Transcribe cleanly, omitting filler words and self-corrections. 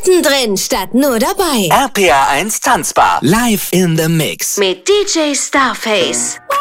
Mittendrin statt nur dabei. RPA 1 Tanzbar. Live in the Mix. Mit DJ Starface.